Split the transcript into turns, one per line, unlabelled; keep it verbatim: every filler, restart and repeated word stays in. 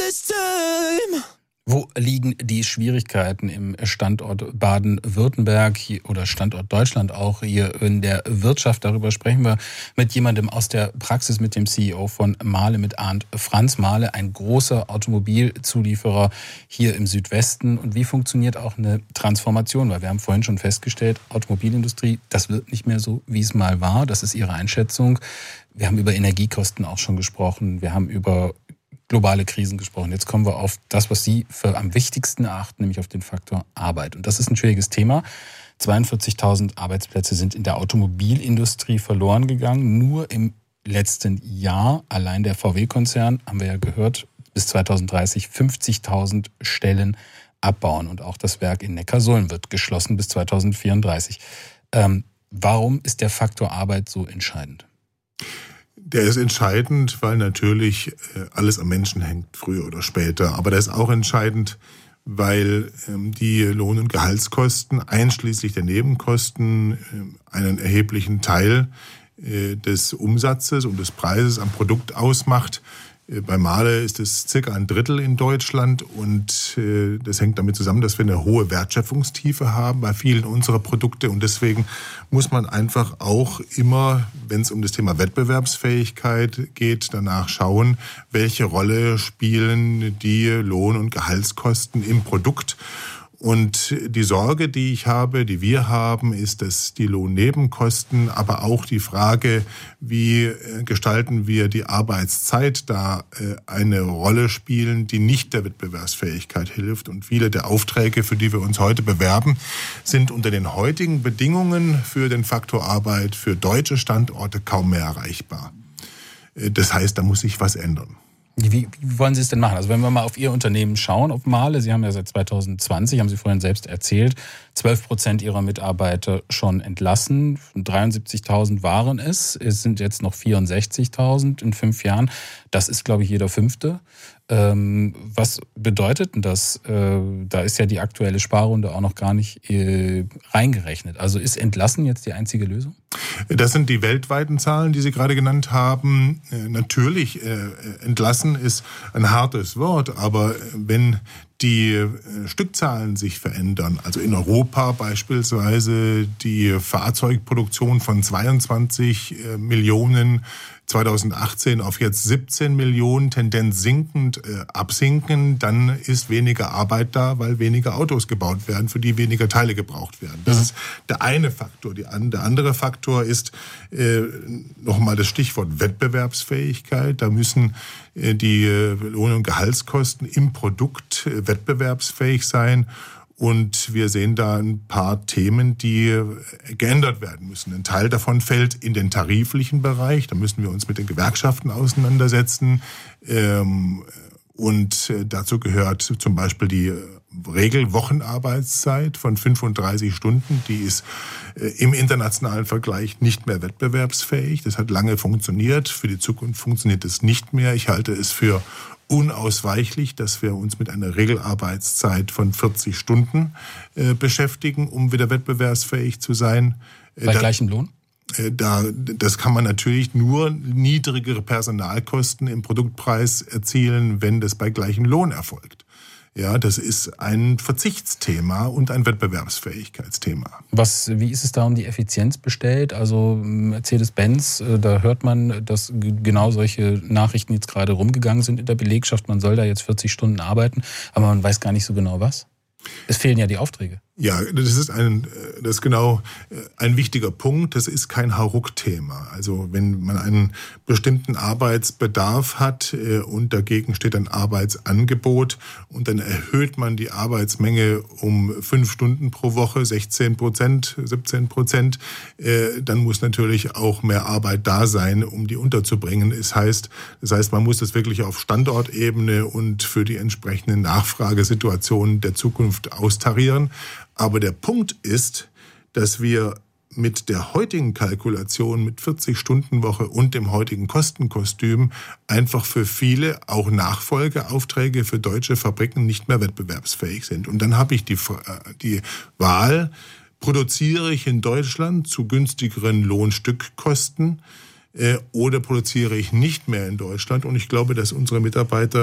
this time.
Wo liegen die Schwierigkeiten im Standort Baden-Württemberg oder Standort Deutschland auch hier in der Wirtschaft? Darüber sprechen wir mit jemandem aus der Praxis, mit dem C E O von Mahle, mit Arndt Franz. Mahle, ein großer Automobilzulieferer hier im Südwesten. Und wie funktioniert auch eine Transformation? Weil wir haben vorhin schon festgestellt, Automobilindustrie, das wird nicht mehr so, wie es mal war. Das ist Ihre Einschätzung. Wir haben über Energiekosten auch schon gesprochen. Wir haben über globale Krisen gesprochen. Jetzt kommen wir auf das, was Sie für am wichtigsten erachten, nämlich auf den Faktor Arbeit. Und das ist ein schwieriges Thema. zweiundvierzigtausend Arbeitsplätze sind in der Automobilindustrie verloren gegangen. Nur im letzten Jahr, allein der V W-Konzern, haben wir ja gehört, bis zweitausenddreißig fünfzigtausend Stellen abbauen. Und auch das Werk in Neckarsulm wird geschlossen bis zweitausendvierunddreißig. Ähm, warum ist der Faktor Arbeit so entscheidend?
Der ist entscheidend, weil natürlich alles am Menschen hängt, früher oder später. Aber der ist auch entscheidend, weil die Lohn- und Gehaltskosten, einschließlich der Nebenkosten, einen erheblichen Teil des Umsatzes und des Preises am Produkt ausmacht. Bei Mahle ist es circa ein Drittel in Deutschland und das hängt damit zusammen, dass wir eine hohe Wertschöpfungstiefe haben bei vielen unserer Produkte und deswegen muss man einfach auch immer, wenn es um das Thema Wettbewerbsfähigkeit geht, danach schauen, welche Rolle spielen die Lohn- und Gehaltskosten im Produkt. Und die Sorge, die ich habe, die wir haben, ist, dass die Lohnnebenkosten, aber auch die Frage, wie gestalten wir die Arbeitszeit, da eine Rolle spielen, die nicht der Wettbewerbsfähigkeit hilft. Und viele der Aufträge, für die wir uns heute bewerben, sind unter den heutigen Bedingungen für den Faktor Arbeit für deutsche Standorte kaum mehr erreichbar. Das heißt, da muss sich was ändern.
Wie, wie wollen Sie es denn machen? Also wenn wir mal auf Ihr Unternehmen schauen, auf Mahle, Sie haben ja seit zweitausendzwanzig, haben Sie vorhin selbst erzählt, zwölf Prozent Ihrer Mitarbeiter schon entlassen, dreiundsiebzigtausend waren es, es sind jetzt noch vierundsechzigtausend in fünf Jahren. Das ist, glaube ich, jeder Fünfte. Ähm, was bedeutet denn das? Äh, da ist ja die aktuelle Sparrunde auch noch gar nicht äh, reingerechnet. Also ist Entlassen jetzt die einzige Lösung?
Das sind die weltweiten Zahlen, die Sie gerade genannt haben. Äh, natürlich, äh, entlassen ist ein hartes Wort, aber wenn die äh, Stückzahlen sich verändern, also in Europa beispielsweise die Fahrzeugproduktion von zweiundzwanzig äh, Millionen zweitausendachtzehn auf jetzt siebzehn Millionen, Tendenz sinkend, äh, absinken, dann ist weniger Arbeit da, weil weniger Autos gebaut werden, für die weniger Teile gebraucht werden. Das ist der eine Faktor. Die an, der andere Faktor ist äh, nochmal das Stichwort Wettbewerbsfähigkeit. Da müssen äh, die äh, Lohn- und Gehaltskosten im Produkt äh, wettbewerbsfähig sein. Und wir sehen da ein paar Themen, die geändert werden müssen. Ein Teil davon fällt in den tariflichen Bereich. Da müssen wir uns mit den Gewerkschaften auseinandersetzen. Und dazu gehört zum Beispiel die Regelwochenarbeitszeit von fünfunddreißig Stunden. Die ist im internationalen Vergleich nicht mehr wettbewerbsfähig. Das hat lange funktioniert. Für die Zukunft funktioniert es nicht mehr. Ich halte es für unausweichlich, dass wir uns mit einer Regelarbeitszeit von vierzig Stunden äh, beschäftigen, um wieder wettbewerbsfähig zu sein.
Bei da, gleichem Lohn?
Äh, da, das kann man natürlich nur niedrigere Personalkosten im Produktpreis erzielen, wenn das bei gleichem Lohn erfolgt. Ja, das ist ein Verzichtsthema und ein Wettbewerbsfähigkeitsthema.
Was, wie ist es da um die Effizienz bestellt? Also Mercedes-Benz, da hört man, dass genau solche Nachrichten jetzt gerade rumgegangen sind in der Belegschaft. Man soll da jetzt vierzig Stunden arbeiten, aber man weiß gar nicht so genau was. Es fehlen ja die Aufträge.
Ja, das ist ein, das ist genau ein wichtiger Punkt. Das ist kein Hauruck-Thema. Also wenn man einen bestimmten Arbeitsbedarf hat und dagegen steht ein Arbeitsangebot und dann erhöht man die Arbeitsmenge um fünf Stunden pro Woche, sechzehn Prozent, siebzehn Prozent, dann muss natürlich auch mehr Arbeit da sein, um die unterzubringen. Das heißt, das heißt, man muss das wirklich auf Standortebene und für die entsprechenden Nachfragesituationen der Zukunft austarieren. Aber der Punkt ist, dass wir mit der heutigen Kalkulation, mit vierzig-Stunden-Woche und dem heutigen Kostenkostüm einfach für viele, auch Nachfolgeaufträge für deutsche Fabriken nicht mehr wettbewerbsfähig sind. Und dann habe ich die, die Wahl, produziere ich in Deutschland zu günstigeren Lohnstückkosten äh, oder produziere ich nicht mehr in Deutschland? Und ich glaube, dass unsere Mitarbeiter